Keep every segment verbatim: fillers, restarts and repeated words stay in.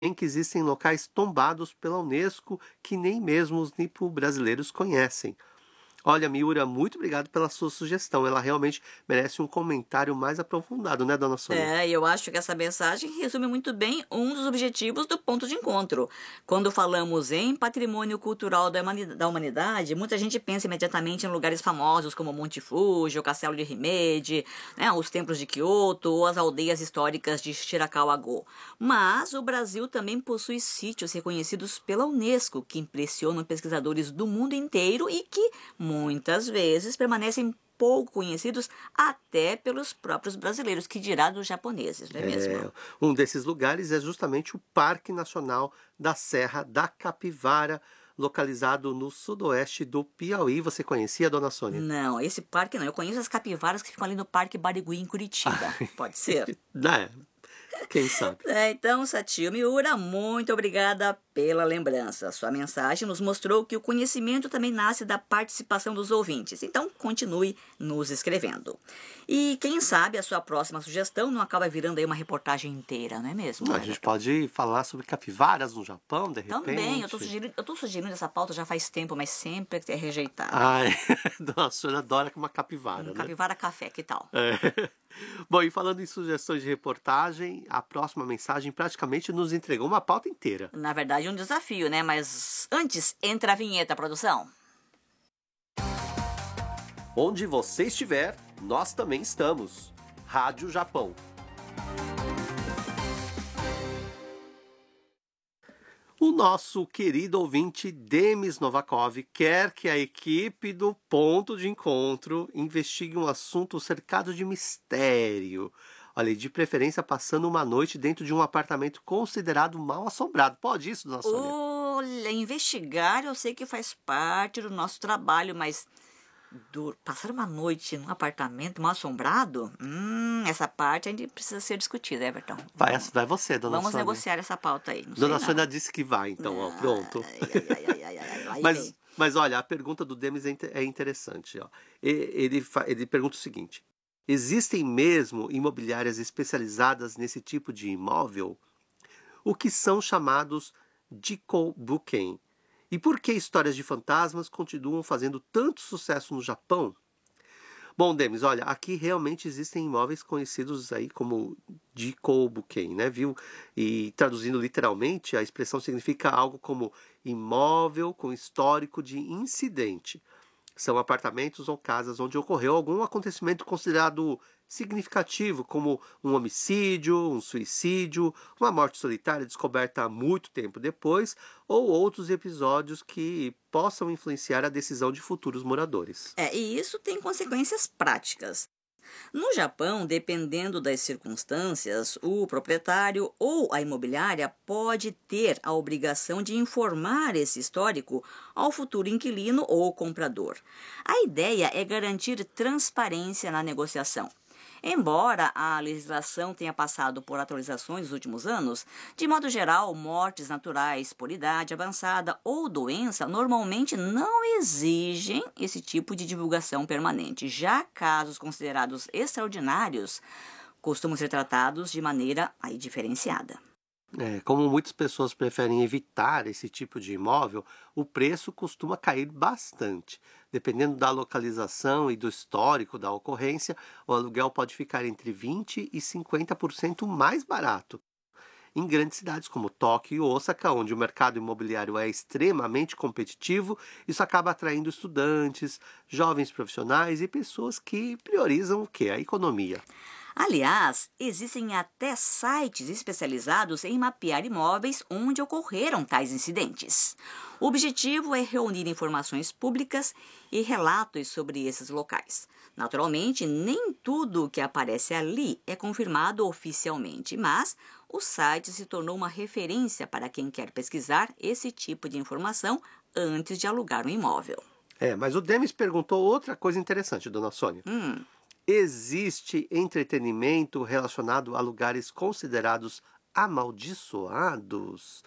em que existem locais tombados pela Unesco que nem mesmo os nipo-brasileiros conhecem. Olha, Miura, muito obrigado pela sua sugestão. Ela realmente merece um comentário mais aprofundado, né, dona Sônia? É, eu acho que essa mensagem resume muito bem um dos objetivos do ponto de encontro. Quando falamos em patrimônio cultural da humani- da humanidade, muita gente pensa imediatamente em lugares famosos como Monte Fuji, o Castelo de Himeji, né, os templos de Kyoto ou as aldeias históricas de Shirakawa-go. Mas o Brasil também possui sítios reconhecidos pela Unesco que impressionam pesquisadores do mundo inteiro e que muitas vezes permanecem pouco conhecidos até pelos próprios brasileiros, que dirá dos japoneses, não é mesmo? É, um desses lugares é justamente o Parque Nacional da Serra da Capivara, localizado no sudoeste do Piauí. Você conhecia, dona Sônia? Não, esse parque não. Eu conheço as capivaras que ficam ali no Parque Barigui, em Curitiba. Pode ser? É, quem sabe? É, então, Satio Miura, muito obrigada pela lembrança. Sua mensagem nos mostrou que o conhecimento também nasce da participação dos ouvintes. Então, continue nos escrevendo. E quem sabe a sua próxima sugestão não acaba virando aí uma reportagem inteira, não é mesmo? A gente pode falar sobre capivaras no Japão, de repente. Também, eu estou sugerindo, eu tô sugerindo essa pauta já faz tempo, mas sempre é rejeitada. Ai, dona Sônia adora uma capivara, Um né? capivara café, que tal? É. Bom, e falando em sugestões de reportagem, a próxima mensagem praticamente nos entregou uma pauta inteira. Na verdade, um desafio, né? Mas antes, entra a vinheta, produção. Onde você estiver, nós também estamos. Rádio Japão. O nosso querido ouvinte Demis Novakov quer que a equipe do Ponto de Encontro investigue um assunto cercado de mistério. Olha, de preferência passando uma noite dentro de um apartamento considerado mal assombrado. Pode isso, dona Sônia? Olha, investigar eu sei que faz parte do nosso trabalho, mas do- passar uma noite num apartamento mal assombrado? Hum, essa parte ainda precisa ser discutida, Everton. Vai, vai você, dona Vamos Sônia. negociar essa pauta aí. Não Dona sei, Sônia não. disse que vai, então, ó, pronto. Ai, ai, ai, ai, ai, ai, lá Mas, vem. mas olha, a pergunta do Demis é inte- é interessante. Ó. E- Ele, fa- ele pergunta o seguinte: existem mesmo imobiliárias especializadas nesse tipo de imóvel? O que são chamados Jikobuken? E por que histórias de fantasmas continuam fazendo tanto sucesso no Japão? Bom, Demis, olha, aqui realmente existem imóveis conhecidos aí como Jikobuken, né, viu? E traduzindo literalmente, a expressão significa algo como imóvel com histórico de incidente. São apartamentos ou casas onde ocorreu algum acontecimento considerado significativo, como um homicídio, um suicídio, uma morte solitária descoberta muito tempo depois, ou outros episódios que possam influenciar a decisão de futuros moradores. É, e isso tem consequências práticas. No Japão, dependendo das circunstâncias, o proprietário ou a imobiliária pode ter a obrigação de informar esse histórico ao futuro inquilino ou comprador. A ideia é garantir transparência na negociação. Embora a legislação tenha passado por atualizações nos últimos anos, de modo geral, mortes naturais por idade avançada ou doença normalmente não exigem esse tipo de divulgação permanente. Já casos considerados extraordinários costumam ser tratados de maneira aí diferenciada. É, como muitas pessoas preferem evitar esse tipo de imóvel, o preço costuma cair bastante. Dependendo da localização e do histórico da ocorrência, o aluguel pode ficar entre vinte por cento e cinquenta por cento mais barato. Em grandes cidades como Tóquio e Osaka, onde o mercado imobiliário é extremamente competitivo, isso acaba atraindo estudantes, jovens profissionais e pessoas que priorizam o quê? A economia. Aliás, existem até sites especializados em mapear imóveis onde ocorreram tais incidentes. O objetivo é reunir informações públicas e relatos sobre esses locais. Naturalmente, nem tudo o que aparece ali é confirmado oficialmente, mas o site se tornou uma referência para quem quer pesquisar esse tipo de informação antes de alugar um imóvel. É, mas o Demis perguntou outra coisa interessante, dona Sônia. Hum. Existe entretenimento relacionado a lugares considerados amaldiçoados?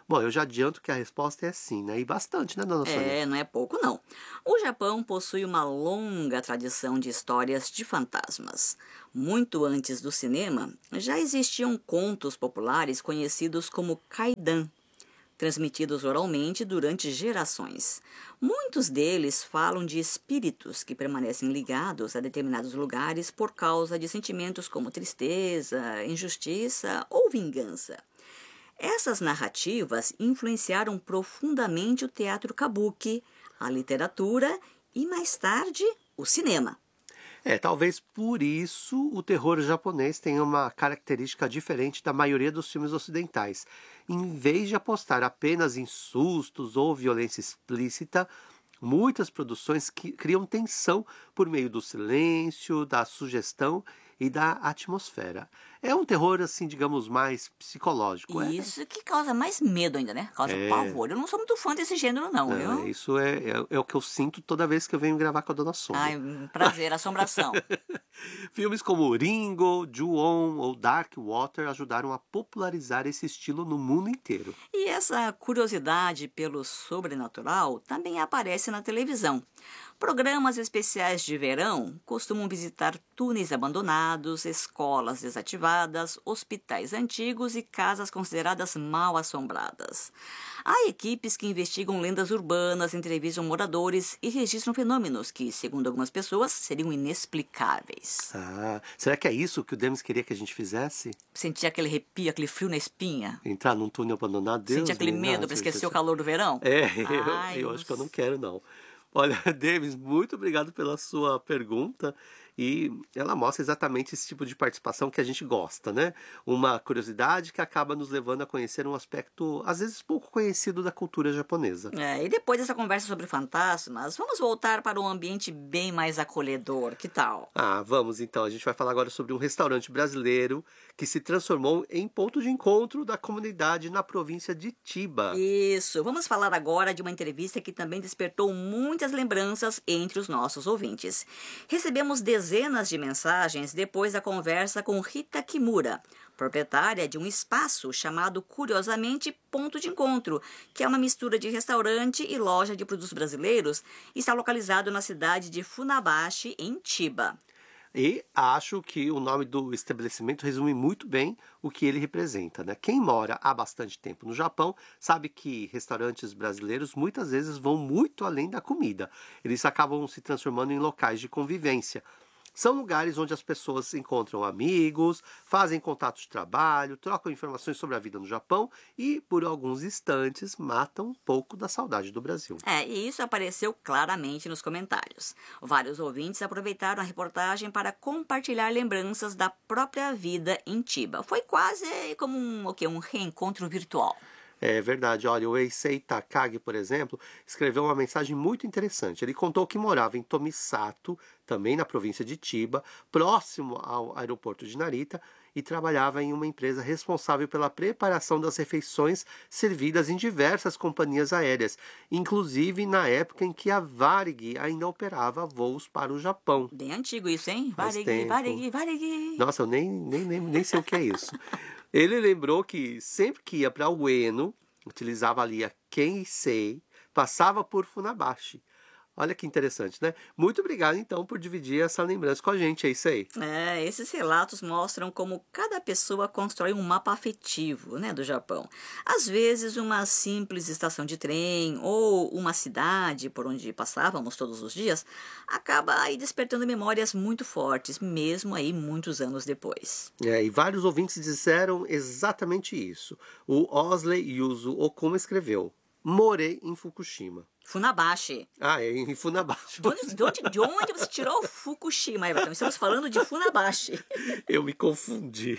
Bom, eu já adianto que a resposta é sim, né? E bastante, né, dona Sônia? É, não é pouco não. O Japão possui uma longa tradição de histórias de fantasmas. Muito antes do cinema, já existiam contos populares conhecidos como kaidan, transmitidos oralmente durante gerações. Muitos deles falam de espíritos que permanecem ligados a determinados lugares por causa de sentimentos como tristeza, injustiça ou vingança. Essas narrativas influenciaram profundamente o teatro kabuki, a literatura e, mais tarde, o cinema. É, talvez por isso o terror japonês tenha uma característica diferente da maioria dos filmes ocidentais. Em vez de apostar apenas em sustos ou violência explícita, muitas produções que criam tensão por meio do silêncio, da sugestão e da atmosfera. É um terror, assim, digamos, mais psicológico. É, Isso que causa mais medo ainda, né? Causa pavor. Eu não sou muito fã desse gênero, não, não, viu? isso é, é, é o que eu sinto toda vez que eu venho gravar com a dona Sônia. Ai, um prazer, assombração. Filmes como Ringo, Ju-On ou Dark Water ajudaram a popularizar esse estilo no mundo inteiro. E essa curiosidade pelo sobrenatural também aparece na televisão. Programas especiais de verão costumam visitar túneis abandonados, escolas desativadas, hospitais antigos e casas consideradas mal assombradas. Há equipes que investigam lendas urbanas, entrevistam moradores e registram fenômenos que, segundo algumas pessoas, seriam inexplicáveis. Ah, será que é isso que o Demis queria que a gente fizesse? Sentir aquele arrepio, aquele frio na espinha? Entrar num túnel abandonado? Deus Sentir aquele me medo livre. para esquecer o calor do verão? É, Ai, eu, eu acho que eu não quero, não. Olha, Demis, muito obrigado pela sua pergunta. E ela mostra exatamente esse tipo de participação que a gente gosta, né? Uma curiosidade que acaba nos levando a conhecer um aspecto, às vezes, pouco conhecido da cultura japonesa. É, e depois dessa conversa sobre fantasmas, vamos voltar para um ambiente bem mais acolhedor. Que tal? Ah, vamos então. A gente vai falar agora sobre um restaurante brasileiro que se transformou em ponto de encontro da comunidade na província de Chiba. Isso. Vamos falar agora de uma entrevista que também despertou muitas lembranças entre os nossos ouvintes. Recebemos dezenas de mensagens depois da conversa com Rita Kimura, proprietária de um espaço chamado, curiosamente, Ponto de Encontro, que é uma mistura de restaurante e loja de produtos brasileiros e está localizado na cidade de Funabashi, em Chiba. E acho que o nome do estabelecimento resume muito bem o que ele representa, né? Quem mora há bastante tempo no Japão sabe que restaurantes brasileiros muitas vezes vão muito além da comida. Eles acabam se transformando em locais de convivência. São lugares onde as pessoas encontram amigos, fazem contatos de trabalho, trocam informações sobre a vida no Japão e, por alguns instantes, matam um pouco da saudade do Brasil. É, e isso apareceu claramente nos comentários. Vários ouvintes aproveitaram a reportagem para compartilhar lembranças da própria vida em Chiba. Foi quase como um, o quê? Um reencontro virtual. É verdade. Olha, o Eisei Takagi, por exemplo, escreveu uma mensagem muito interessante. Ele contou que morava em Tomisato, também na província de Chiba, próximo ao aeroporto de Narita, e trabalhava em uma empresa responsável pela preparação das refeições servidas em diversas companhias aéreas, inclusive na época em que a Varig ainda operava voos para o Japão. Bem antigo isso, hein? Faz Varig, tempo. Varig, Varig. Nossa, eu nem, nem, nem, nem sei o que é isso. Ele lembrou que sempre que ia para Ueno, utilizava ali a Keisei, passava por Funabashi. Olha que interessante, né? Muito obrigado, então, por dividir essa lembrança com a gente, é isso aí. É, esses relatos mostram como cada pessoa constrói um mapa afetivo, né, do Japão. Às vezes, uma simples estação de trem ou uma cidade por onde passávamos todos os dias acaba aí despertando memórias muito fortes, mesmo aí muitos anos depois. É, e vários ouvintes disseram exatamente isso. O Osley Yuzo Okuma escreveu: morei em Fukushima. Funabashi. Ah, é em Funabashi. De onde, de onde, de onde você tirou o Fukushima, Everton? Estamos falando de Funabashi. Eu me confundi.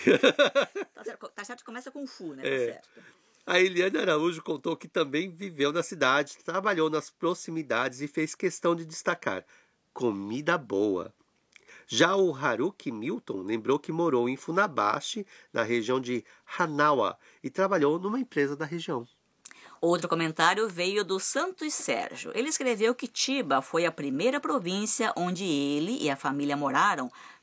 Tá certo, tá certo que começa com Fu, né? Tá É. certo. A Eliane Araújo contou que também viveu na cidade, trabalhou nas proximidades e fez questão de destacar: comida boa. Já o Haruki Milton lembrou que morou em Funabashi, na região de Hanawa, e trabalhou numa empresa da região. Outro comentário veio do Santos Sérgio. Ele escreveu que Chiba foi a primeira província onde ele e a família moraram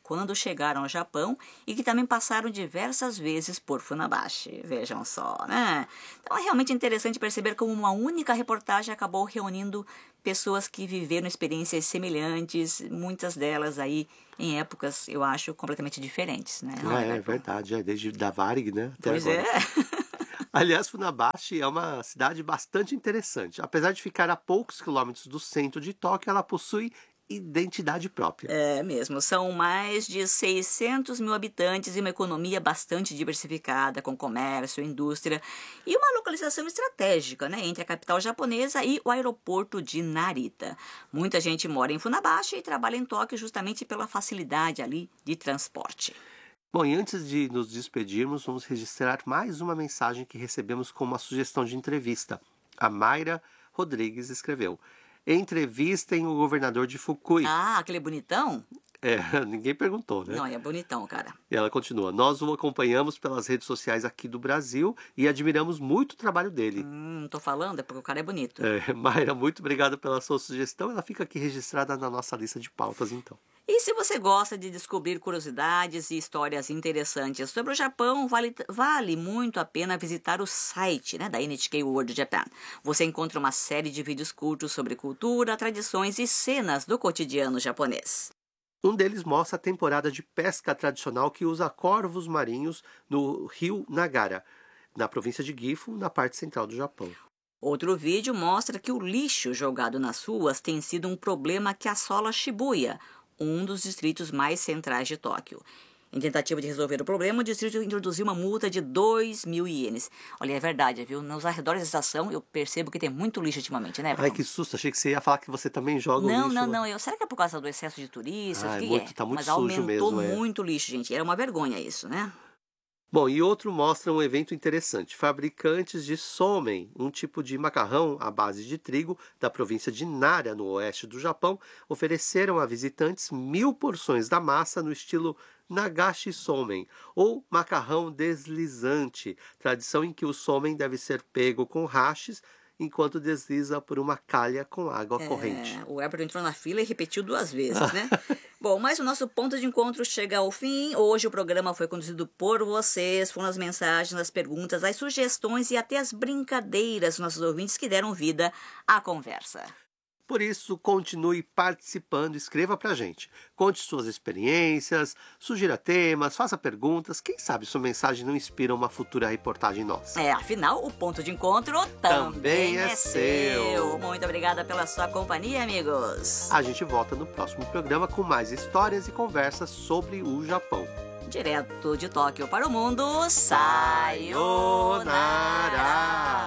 quando chegaram ao Japão e que também passaram diversas vezes por Funabashi. Vejam só, né? Então é realmente interessante perceber como uma única reportagem acabou reunindo pessoas que viveram experiências semelhantes, muitas delas aí em épocas, eu acho, completamente diferentes, né? Não É, é verdade, é desde da Varig, né, até Pois agora. é. Aliás, Funabashi é uma cidade bastante interessante. Apesar de ficar a poucos quilômetros do centro de Tóquio, ela possui identidade própria. É mesmo, são mais de seiscentos mil habitantes e uma economia bastante diversificada, com comércio, indústria e uma localização estratégica, né, entre a capital japonesa e o aeroporto de Narita. Muita gente mora em Funabashi e trabalha em Tóquio justamente pela facilidade ali de transporte. Bom, e antes de nos despedirmos, vamos registrar mais uma mensagem que recebemos com uma sugestão de entrevista. A Mayra Rodrigues escreveu: entrevistem o governador de Fukui. Ah, aquele bonitão? É, ninguém perguntou, né? Não, é bonitão, cara. E ela continua: nós o acompanhamos pelas redes sociais aqui do Brasil e admiramos muito o trabalho dele. Hum, não tô falando, é porque o cara é bonito. É, Mayra, muito obrigado pela sua sugestão. Ela fica aqui registrada na nossa lista de pautas, então. E se você gosta de descobrir curiosidades e histórias interessantes sobre o Japão, vale, vale muito a pena visitar o site, né, da N H K World Japan. Você encontra uma série de vídeos curtos sobre cultura, tradições e cenas do cotidiano japonês. Um deles mostra a temporada de pesca tradicional que usa corvos marinhos no rio Nagara, na província de Gifu, na parte central do Japão. Outro vídeo mostra que o lixo jogado nas ruas tem sido um problema que assola Shibuya, um dos distritos mais centrais de Tóquio. Em tentativa de resolver o problema, o distrito introduziu uma multa de dois mil ienes. Olha, é verdade, viu? Nos arredores da estação, eu percebo que tem muito lixo ultimamente, né? Ai, que susto. Achei que você ia falar que você também joga não, o lixo. Não, lá. não, eu. Será que é por causa do excesso de turistas? Ai, que muito, é? tá muito Mas sujo aumentou mesmo, é. muito lixo, gente. Era uma vergonha isso, né? Bom, e outro mostra um evento interessante. Fabricantes de somen, um tipo de macarrão à base de trigo da província de Nara, no oeste do Japão, ofereceram a visitantes mil porções da massa no estilo Nagashi Somen, ou macarrão deslizante, tradição em que o somen deve ser pego com hashes enquanto desliza por uma calha com água É, corrente. o Everton entrou na fila e repetiu duas vezes, né? Bom, mas o nosso ponto de encontro chega ao fim. Hoje o programa foi conduzido por vocês. Foram as mensagens, as perguntas, as sugestões e até as brincadeiras dos nossos ouvintes que deram vida à conversa. Por isso, continue participando, escreva pra gente. Conte suas experiências, sugira temas, faça perguntas. Quem sabe sua mensagem não inspira uma futura reportagem nossa. É, afinal, o ponto de encontro também, também é, é seu. seu. Muito obrigada pela sua companhia, amigos. A gente volta no próximo programa com mais histórias e conversas sobre o Japão. Direto de Tóquio para o mundo, sayonara!